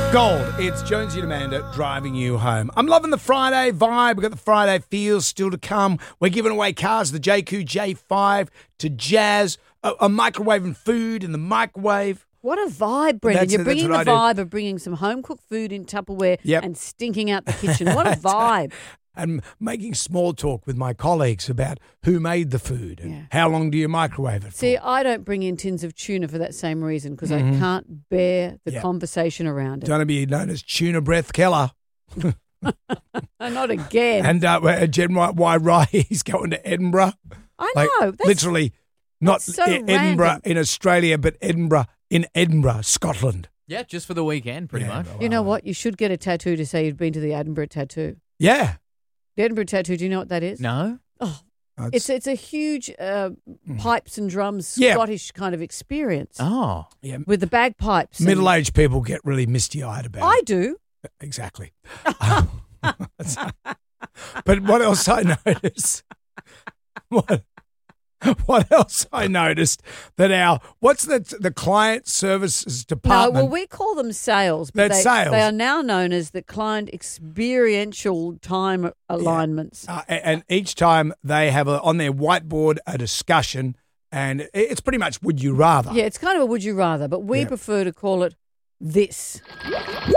Gold, it's Jonesy and Amanda driving you home. I'm loving the Friday vibe. We've got the Friday feels still to come. We're giving away cars, the JQ J5 to Jazz, a microwave and food in the microwave. What a vibe, Brendan. You're bringing the what I vibe of bringing some home-cooked food in Tupperware and stinking out the kitchen. What a vibe. And making small talk with my colleagues about who made the food and how long do you microwave it for. See, I don't bring in tins of tuna for that same reason because I can't bear the conversation around it. Don't be known as Tuna Breath Keller. Not again. And Jen Y. Wright, he's going to Edinburgh. I know. That's, literally not so Edinburgh random. in Australia, but Edinburgh in Edinburgh, Scotland. Yeah, just for the weekend, pretty much. You know what? You should get a tattoo to say you've been to the Edinburgh tattoo. Yeah. The Edinburgh tattoo, do you know what that is? No. Oh, it's a huge pipes and drums Scottish kind of experience. Oh. Yeah. With the bagpipes. Middle-aged people get really misty-eyed about I it. do. Exactly. But what else I noticed? What else I noticed that what's the client services No, department? well, we call them sales. But That's sales. They are now known as the client experiential time alignments. And each time they have on their whiteboard a discussion, and it's pretty much would you rather. Yeah, it's kind of a would you rather, but we prefer to call it this.